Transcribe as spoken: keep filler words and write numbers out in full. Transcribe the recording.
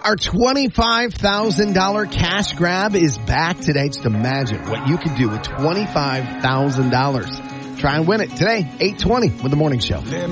Our twenty-five thousand dollars cash grab is back today. Just imagine what you could do with twenty-five thousand dollars. Try and win it today, eight twenty with the morning show.